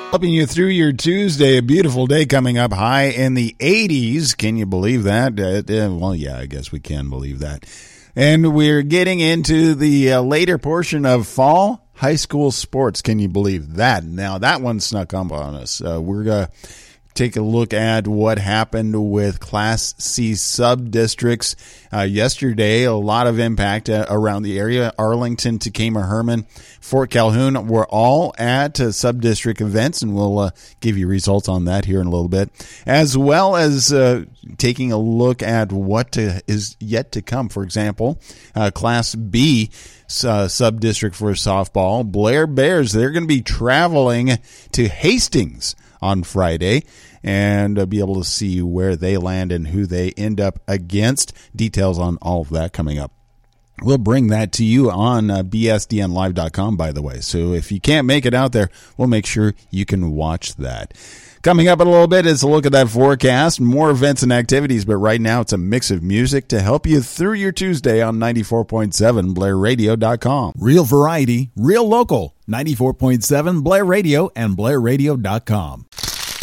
Helping you through your Tuesday, a beautiful day coming up, high in the 80s. Can you believe that? Well, yeah, I guess we can believe that. And we're getting into the later portion of fall high school sports. Can you believe that? Now, that one snuck up on us. We're going to take a look at what happened with Class C sub-districts. Yesterday, a lot of impact around the area. Arlington, Takema, Herman, Fort Calhoun were all at sub-district events, and we'll give you results on that here in a little bit, as well as taking a look at what is yet to come. For example, Class B sub-district for softball, Blair Bears, they're going to be traveling to Hastings on Friday and be able to see where they land and who they end up against. Details on all of that coming up. We'll bring that to you on bsdnlive.com, by the way. So if you can't make it out there, we'll make sure you can watch that. Coming up in a little bit is a look at that forecast, more events and activities, but right now it's a mix of music to help you through your Tuesday on 94.7 BlairRadio.com. Real variety, real local. 94.7 Blair Radio and BlairRadio.com.